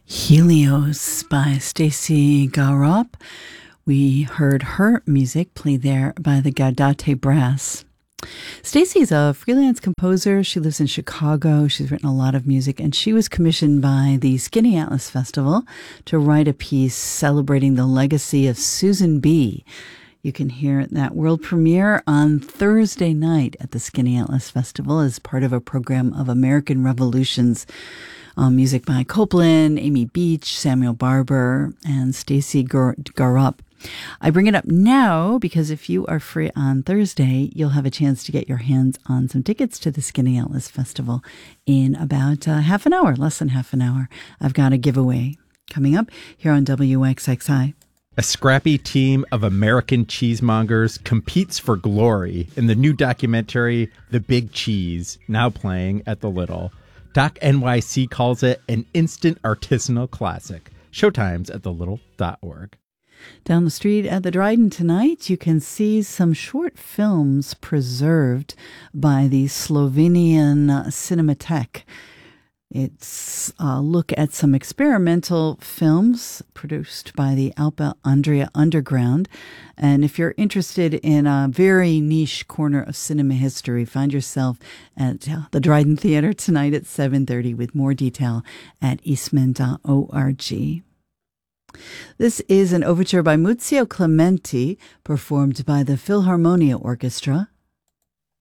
Helios by Stacy Garup. We heard her music played there by the Gaudate Brass. Stacy's a freelance composer. She lives in Chicago. She's written a lot of music, and she was commissioned by the Skinny Atlas Festival to write a piece celebrating the legacy of Susan B. You can hear that world premiere on Thursday night at the Skinny Atlas Festival as part of a program of American Revolutions. Music by Copland, Amy Beach, Samuel Barber, and Stacy Garup. I bring it up now because if you are free on Thursday, you'll have a chance to get your hands on some tickets to the Skinny Atlas Festival in about half an hour, less than half an hour. I've got a giveaway coming up here on WXXI. A scrappy team of American cheesemongers competes for glory in the new documentary, The Big Cheese, now playing at the Little. Doc NYC calls it an instant artisanal classic. Showtimes at thelittle.org. Down the street at the Dryden tonight, you can see some short films preserved by the Slovenian Cinematheque. It's a look at some experimental films produced by the Alpa Andria Underground. And if you're interested in a very niche corner of cinema history, find yourself at the Dryden Theater tonight at 7:30 with more detail at eastman.org. This is an overture by Muzio Clementi, performed by the Philharmonia Orchestra.